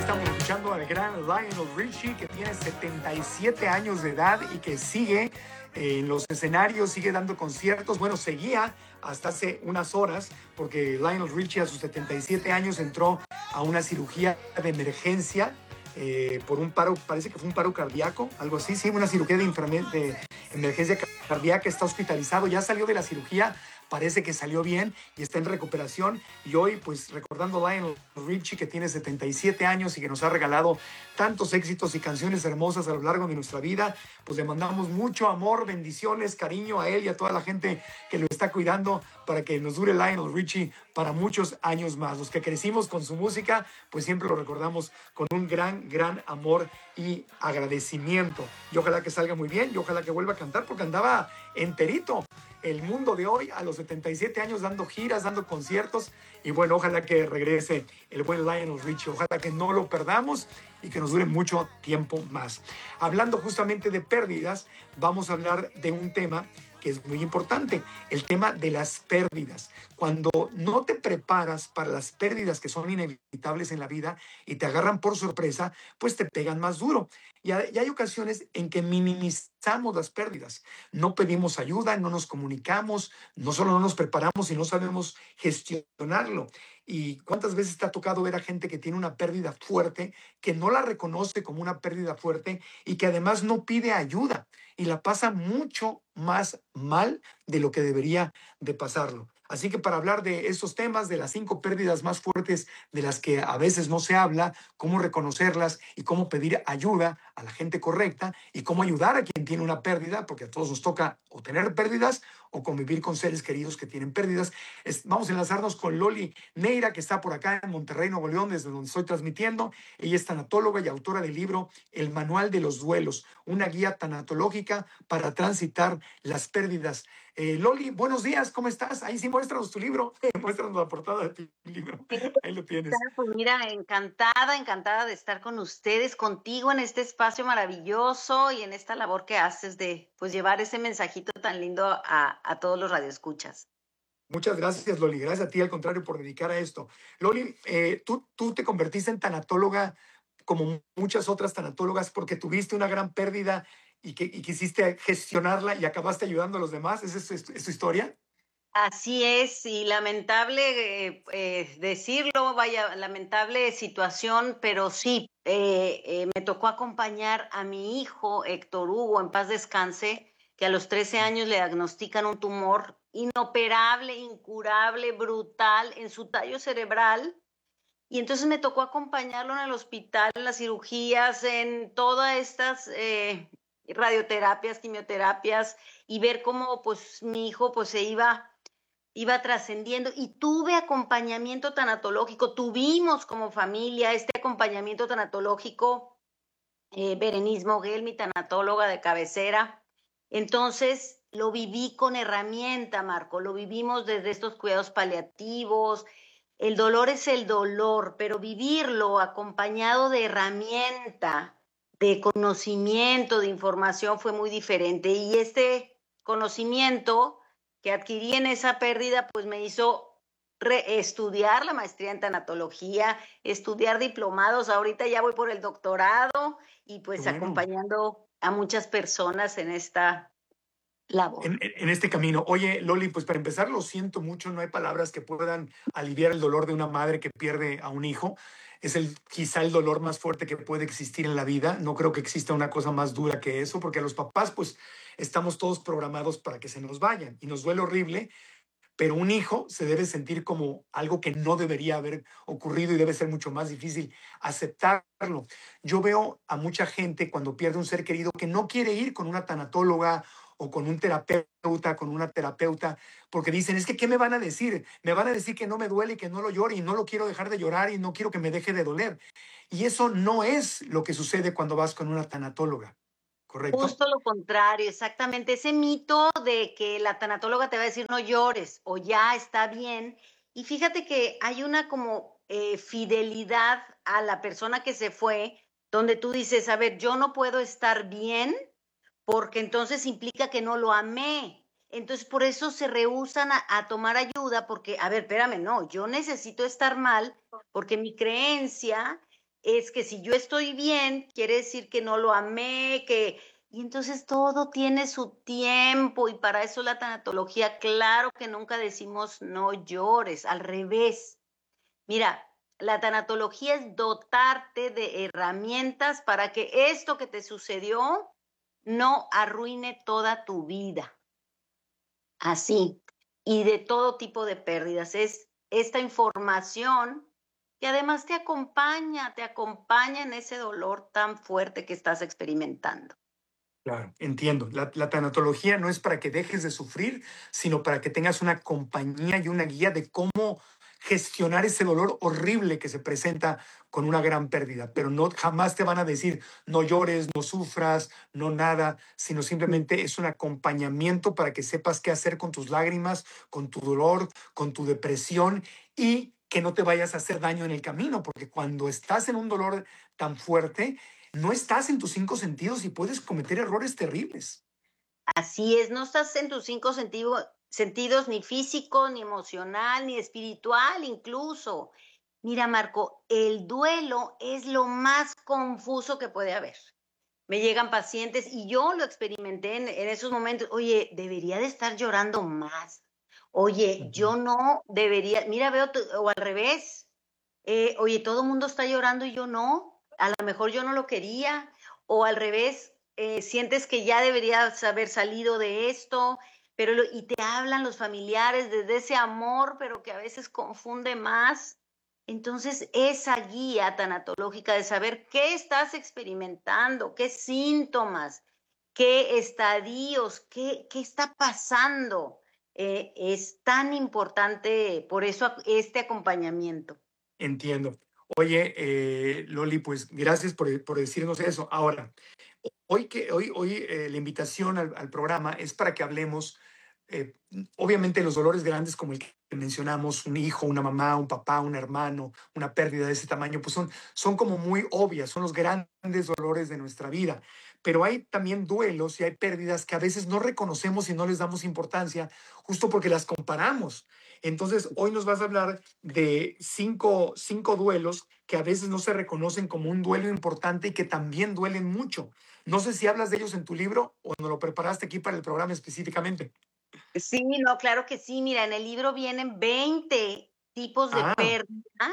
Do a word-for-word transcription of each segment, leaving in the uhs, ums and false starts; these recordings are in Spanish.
estamos escuchando al gran Lionel Richie, que tiene setenta y siete años de edad y que sigue en los escenarios, sigue dando conciertos. Bueno, seguía hasta hace unas horas, porque Lionel Richie a sus setenta y siete años entró a una cirugía de emergencia eh, por un paro, parece que fue un paro cardíaco, algo así, sí, una cirugía de, de emergencia cardíaca, está hospitalizado, ya salió de la cirugía, parece que salió bien y está en recuperación. Y hoy, pues recordando a Lionel Richie, que tiene setenta y siete años y que nos ha regalado tantos éxitos y canciones hermosas a lo largo de nuestra vida, pues le mandamos mucho amor, bendiciones, cariño a él y a toda la gente que lo está cuidando para que nos dure Lionel Richie para muchos años más. Los que crecimos con su música, pues siempre lo recordamos con un gran, gran amor y agradecimiento. Y ojalá que salga muy bien y ojalá que vuelva a cantar, porque andaba enterito el mundo de hoy a los setenta y siete años dando giras, dando conciertos. Y bueno, ojalá que regrese el buen Lionel Richie, ojalá que no lo perdamos y que nos dure mucho tiempo más. Hablando justamente de pérdidas, vamos a hablar de un tema que es muy importante, el tema de las pérdidas. Cuando no te preparas para las pérdidas que son inevitables en la vida y te agarran por sorpresa, pues te pegan más duro. Y hay ocasiones en que minimizamos las pérdidas. No pedimos ayuda, no nos comunicamos, no solo no nos preparamos y no sabemos gestionarlo. ¿Y cuántas veces te ha tocado ver a gente que tiene una pérdida fuerte, que no la reconoce como una pérdida fuerte y que además no pide ayuda y la pasa mucho más mal de lo que debería de pasarlo? Así que para hablar de estos temas, de las cinco pérdidas más fuertes de las que a veces no se habla, cómo reconocerlas y cómo pedir ayuda a la gente correcta y cómo ayudar a quien tiene una pérdida, porque a todos nos toca o tener pérdidas o convivir con seres queridos que tienen pérdidas. Es, vamos a enlazarnos con Loli Neira, que está por acá en Monterrey, Nuevo León, desde donde estoy transmitiendo. Ella es tanatóloga y autora del libro El Manual de los Duelos, una guía tanatológica para transitar las pérdidas. Eh, Loli, buenos días, ¿cómo estás? Ahí sí, muéstranos tu libro, muéstranos la portada de tu libro, Sí, ahí lo tienes. pues mira, encantada, encantada de estar con ustedes, contigo en este espacio maravilloso y en esta labor que haces de pues llevar ese mensajito tan lindo a, a todos los radioescuchas. Muchas gracias, Loli. Gracias a ti, al contrario, por dedicar a esto. Loli, eh, tú, tú te convertiste en tanatóloga como muchas otras tanatólogas porque tuviste una gran pérdida y, que, y quisiste gestionarla y acabaste ayudando a los demás. ¿Esa es, es, es tu historia? Así es, y lamentable eh, eh, decirlo, vaya, lamentable situación, pero sí, eh, eh, me tocó acompañar a mi hijo Héctor Hugo, en paz descanse, que a los trece años le diagnostican un tumor inoperable, incurable, brutal en su tallo cerebral. Y entonces me tocó acompañarlo en el hospital, en las cirugías, en todas estas eh, radioterapias, quimioterapias, y ver cómo pues mi hijo pues se iba iba trascendiendo y tuve acompañamiento tanatológico, tuvimos como familia este acompañamiento tanatológico, eh, Berenice Moguel, mi tanatóloga de cabecera. Entonces lo viví con herramienta, Marco, lo vivimos desde estos cuidados paliativos. El dolor es el dolor, pero vivirlo acompañado de herramienta, de conocimiento, de información fue muy diferente. Y este conocimiento que adquirí en esa pérdida, pues me hizo estudiar la maestría en tanatología, estudiar diplomados, ahorita ya voy por el doctorado y Qué pues bueno. acompañando a muchas personas en esta labor. En, en, este camino. Oye, Loli, pues para empezar, lo siento mucho, no hay palabras que puedan aliviar el dolor de una madre que pierde a un hijo. Es el, quizá el dolor más fuerte que puede existir en la vida. No creo que exista una cosa más dura que eso, porque a los papás, pues, estamos todos programados para que se nos vayan y nos duele horrible, pero un hijo se debe sentir como algo que no debería haber ocurrido y debe ser mucho más difícil aceptarlo. Yo veo a mucha gente cuando pierde un ser querido que no quiere ir con una tanatóloga o con un terapeuta, con una terapeuta, porque dicen, es que, ¿qué me van a decir? Me van a decir que no me duele y que no lo llore y no lo quiero dejar de llorar y no quiero que me deje de doler. Y eso no es lo que sucede cuando vas con una tanatóloga, ¿correcto? Justo lo contrario, exactamente. Ese mito de que la tanatóloga te va a decir no llores o ya está bien. Y fíjate que hay una como eh, fidelidad a la persona que se fue, donde tú dices, a ver, yo no puedo estar bien porque entonces implica que no lo amé. Entonces por eso se rehúsan a, a tomar ayuda porque, a ver, espérame, no, yo necesito estar mal porque mi creencia es que si yo estoy bien, quiere decir que no lo amé, que... Y entonces todo tiene su tiempo y para eso la tanatología, claro que nunca decimos no llores, al revés. Mira, la tanatología es dotarte de herramientas para que esto que te sucedió no arruine toda tu vida. Así. Y de todo tipo de pérdidas. Es esta información que además te acompaña, te acompaña en ese dolor tan fuerte que estás experimentando. Claro, entiendo. La, la tanatología no es para que dejes de sufrir, sino para que tengas una compañía y una guía de cómo gestionar ese dolor horrible que se presenta con una gran pérdida. Pero no jamás te van a decir no llores, no sufras, no nada, sino simplemente es un acompañamiento para que sepas qué hacer con tus lágrimas, con tu dolor, con tu depresión y que no te vayas a hacer daño en el camino, porque cuando estás en un dolor tan fuerte, no estás en tus cinco sentidos y puedes cometer errores terribles. Así es, no estás en tus cinco sentido- sentidos, ni físico, ni emocional, ni espiritual incluso. Mira, Marco, el duelo es lo más confuso que puede haber. Me llegan pacientes y yo lo experimenté en, en esos momentos. Oye, debería de estar llorando más. Oye, Ujú. yo no debería, mira, veo, tu- o al revés. Eh, oye, todo el mundo está llorando y yo no. A lo mejor yo no lo quería. O al revés, eh, sientes que ya deberías haber salido de esto, pero lo- y te hablan los familiares desde ese amor, pero que a veces confunde más. Entonces, esa guía tanatológica de saber qué estás experimentando, qué síntomas, qué estadios, qué, qué está pasando, eh, es tan importante, por eso este acompañamiento. Entiendo. Oye, eh, Loli, pues gracias por, por decirnos eso. Ahora, hoy, que, hoy, hoy eh, la invitación al, al programa es para que hablemos, eh, obviamente, los dolores grandes como el que mencionamos, un hijo, una mamá, un papá, un hermano, una pérdida de ese tamaño, pues son, son como muy obvias, son los grandes dolores de nuestra vida. Pero hay también duelos y hay pérdidas que a veces no reconocemos y no les damos importancia justo porque las comparamos. Entonces, hoy nos vas a hablar de cinco, cinco duelos que a veces no se reconocen como un duelo importante y que también duelen mucho. No sé si hablas de ellos en tu libro o no lo preparaste aquí para el programa específicamente. Sí, no, claro que sí. Mira, en el libro vienen veinte tipos de Ah, pérdida,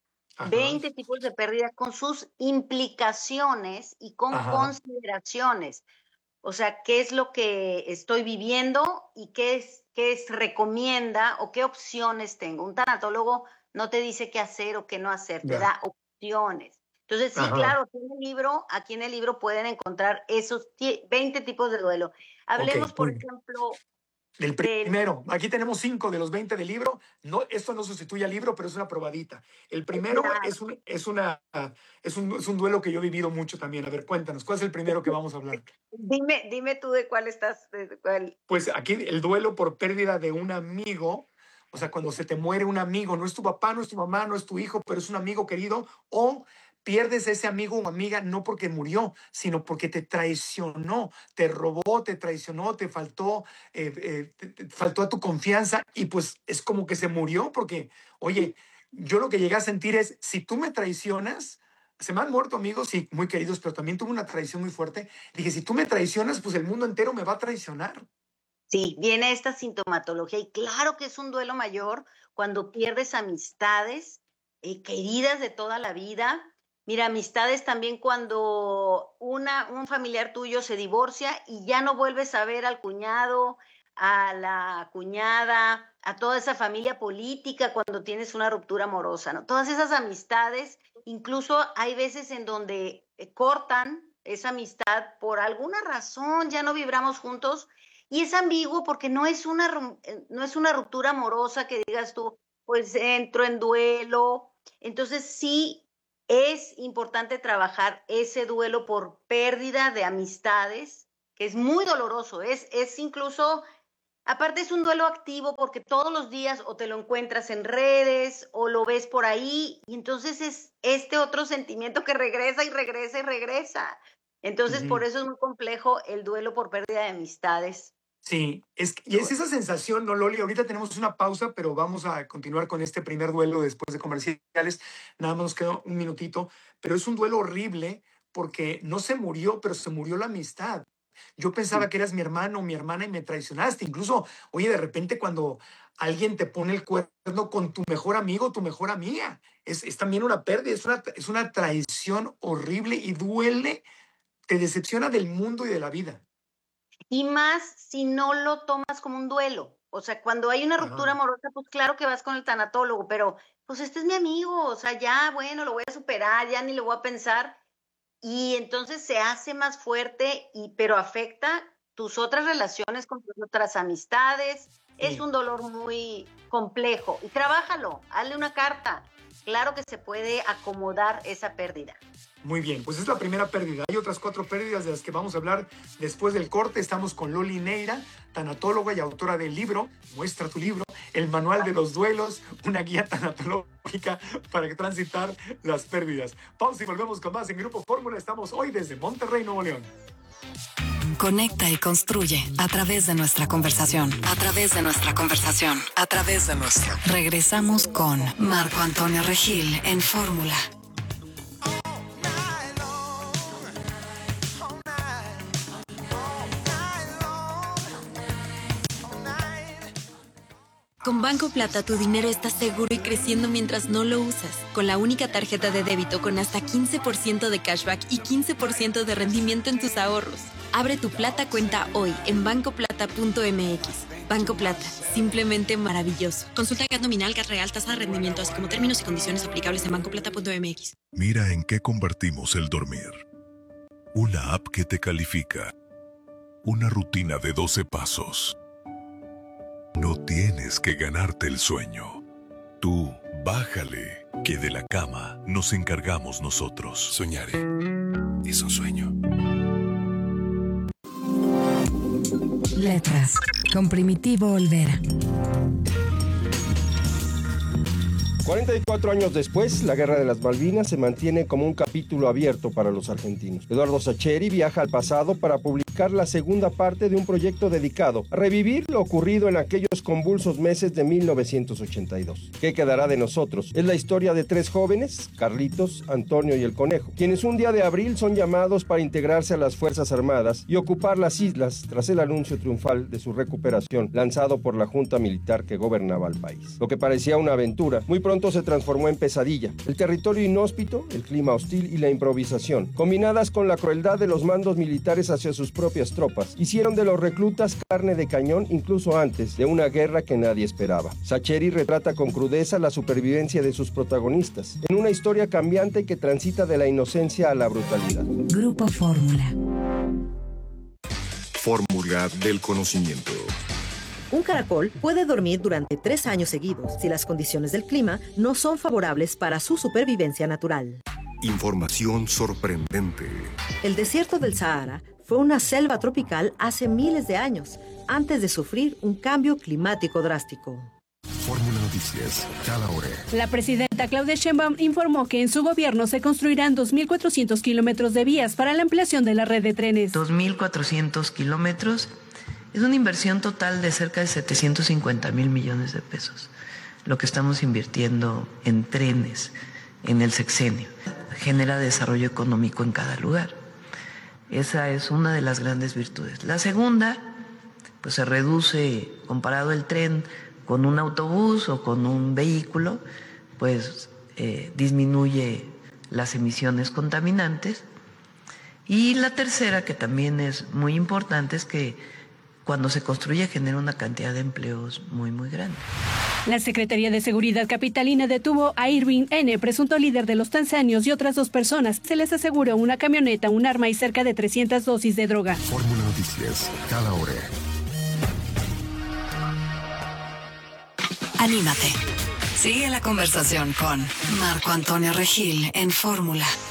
ajá, veinte tipos de pérdida con sus implicaciones y con ajá, consideraciones. O sea, qué es lo que estoy viviendo y qué es, qué es recomienda o qué opciones tengo. Un tanatólogo no te dice qué hacer o qué no hacer, te ya, da opciones. Entonces, sí, ajá, claro, aquí en el libro, aquí en el libro pueden encontrar esos veinte tipos de duelo. ok, Hablemos, por muy bien. ejemplo, Del del... primero, aquí tenemos cinco de los veinte del libro. No, esto no sustituye al libro, pero es una probadita. El primero Claro, es un, es una, es un, es un duelo que yo he vivido mucho también. A ver, cuéntanos, ¿cuál es el primero que vamos a hablar? dime, dime tú de cuál estás, de cuál. Pues aquí el duelo por pérdida de un amigo, o sea, cuando se te muere un amigo, no es tu papá, no es tu mamá, no es tu hijo, pero es un amigo querido, o pierdes a ese amigo o amiga no porque murió, sino porque te traicionó, te robó, te traicionó, te faltó, eh, eh, te, te faltó a tu confianza y pues es como que se murió porque, oye, yo lo que llegué a sentir es, si tú me traicionas, se me han muerto amigos, sí, muy queridos, pero también tuve una traición muy fuerte. Dije, si tú me traicionas, pues el mundo entero me va a traicionar. Sí, viene esta sintomatología y claro que es un duelo mayor cuando pierdes amistades eh, queridas de toda la vida. Mira, amistades también cuando una, un familiar tuyo se divorcia y ya no vuelves a ver al cuñado, a la cuñada, a toda esa familia política cuando tienes una ruptura amorosa, ¿no? Todas esas amistades, incluso hay veces en donde eh, cortan esa amistad por alguna razón, ya no vibramos juntos y es ambiguo porque no es una, no es una ruptura amorosa que digas tú, pues entro en duelo. Entonces sí es importante trabajar ese duelo por pérdida de amistades, que es muy doloroso. Es, es incluso, aparte es un duelo activo porque todos los días o te lo encuentras en redes o lo ves por ahí y entonces es este otro sentimiento que regresa y regresa y regresa. Entonces por Ujú. eso es muy complejo el duelo por pérdida de amistades. Sí, es, y es esa sensación, ¿no, Loli? Ahorita tenemos una pausa, pero vamos a continuar con este primer duelo después de comerciales. Nada más nos queda un minutito, pero es un duelo horrible porque no se murió, pero se murió la amistad. Yo pensaba que eras mi hermano o mi hermana y me traicionaste. Incluso, oye, de repente cuando alguien te pone el cuerno con tu mejor amigo, tu mejor amiga, es, es también una pérdida, es una, es una traición horrible y duele, te decepciona del mundo y de la vida. Y más si no lo tomas como un duelo. O sea, cuando hay una ruptura Ajá. amorosa, pues claro que vas con el tanatólogo, pero pues este es mi amigo, o sea, ya, bueno, lo voy a superar, ya ni lo voy a pensar. Y entonces se hace más fuerte, y, pero afecta tus otras relaciones con tus otras amistades. Es Sí. un dolor muy complejo. Y trabájalo, hazle una carta. Claro que se puede acomodar esa pérdida. Muy bien, pues es la primera pérdida. Hay otras cuatro pérdidas de las que vamos a hablar después del corte. Estamos con Loli Neira, tanatóloga y autora del libro, muestra tu libro, El Manual de los Duelos, una guía tanatológica para transitar las pérdidas. Pausa y volvemos con más en Grupo Fórmula. Estamos hoy desde Monterrey, Nuevo León. Conecta y construye a través de nuestra conversación. A través de nuestra conversación. A través de nuestra. Regresamos con Marco Antonio Regil en Fórmula. Con Banco Plata tu dinero está seguro y creciendo mientras no lo usas. Con la única tarjeta de débito con hasta quince por ciento de cashback y quince por ciento de rendimiento en tus ahorros. Abre tu Plata cuenta hoy en banco plata punto m x. Banco Plata, simplemente maravilloso. Consulta G A T nominal, G A T real, tasa de rendimiento, así como términos y condiciones aplicables en banco plata punto m x. Mira en qué convertimos el dormir. Una app que te califica. Una rutina de doce pasos. No tienes que ganarte el sueño. Tú, bájale, que de la cama nos encargamos nosotros. Soñaré. Es un sueño. Letras, con Primitivo Olvera. cuarenta y cuatro años después, la Guerra de las Malvinas se mantiene como un capítulo abierto para los argentinos. Eduardo Sacheri viaja al pasado para publicar la segunda parte de un proyecto dedicado a revivir lo ocurrido en aquellos convulsos meses de mil novecientos ochenta y dos. ¿Qué quedará de nosotros? Es la historia de tres jóvenes, Carlitos, Antonio y el Conejo, quienes un día de abril son llamados para integrarse a las Fuerzas Armadas y ocupar las islas tras el anuncio triunfal de su recuperación lanzado por la junta militar que gobernaba el país. Lo que parecía una aventura, muy pronto se transformó en pesadilla. El territorio inhóspito, el clima hostil y la improvisación, combinadas con la crueldad de los mandos militares hacia sus propias tropas, hicieron de los reclutas carne de cañón incluso antes de una guerra que nadie esperaba. Sacheri retrata con crudeza la supervivencia de sus protagonistas, en una historia cambiante que transita de la inocencia a la brutalidad. Grupo Fórmula. Fórmula del conocimiento. Un caracol puede dormir durante tres años seguidos si las condiciones del clima no son favorables para su supervivencia natural. Información sorprendente. El desierto del Sahara fue una selva tropical hace miles de años, antes de sufrir un cambio climático drástico. Fórmula Noticias, cada hora. La presidenta Claudia Sheinbaum informó que en su gobierno se construirán dos mil cuatrocientos kilómetros de vías para la ampliación de la red de trenes. dos mil cuatrocientos kilómetros. Es una inversión total de cerca de setecientos cincuenta mil millones de pesos, lo que estamos invirtiendo en trenes en el sexenio. Genera desarrollo económico en cada lugar. Esa es una de las grandes virtudes. La segunda, pues se reduce, comparado el tren con un autobús o con un vehículo, pues eh, disminuye las emisiones contaminantes. Y la tercera, que también es muy importante, es que cuando se construye genera una cantidad de empleos muy, muy grande. La Secretaría de Seguridad Capitalina detuvo a Irving N., presunto líder de los tanzanios, y otras dos personas. Se les aseguró una camioneta, un arma y cerca de trescientas dosis de droga. Fórmula Noticias, cada hora. Anímate. Sigue la conversación con Marco Antonio Regil en Fórmula.